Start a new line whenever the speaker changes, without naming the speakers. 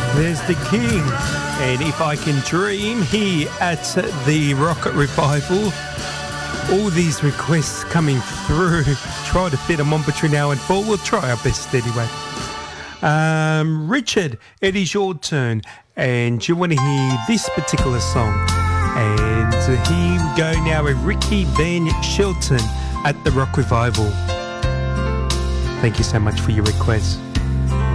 There's the King, and If I Can Dream here at the Rocket Revival. All these requests coming through. Try to fit them on between now and 4. We'll try our best anyway. Richard, it is your turn, and you want to hear this particular song. And here we go now with Ricky Van Shelton at the Rock Revival. Thank you so much for your request.